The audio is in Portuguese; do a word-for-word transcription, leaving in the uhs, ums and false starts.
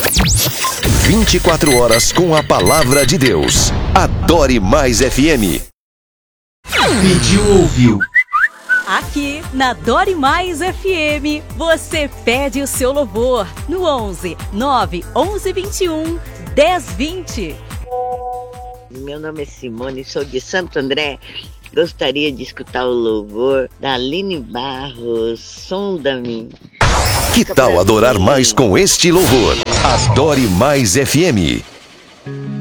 vinte e quatro horas com a palavra de Deus. Adore Mais F M. Pediu, ouviu. Aqui na Adore Mais F M, você pede o seu louvor no onze, nove onze, vinte e um, dez, vinte. Meu nome é Simone, sou de Santo André. Gostaria de escutar o louvor da Aline Barros, Sonda-me. Que tal adorar mais com este louvor? Adore Mais F M.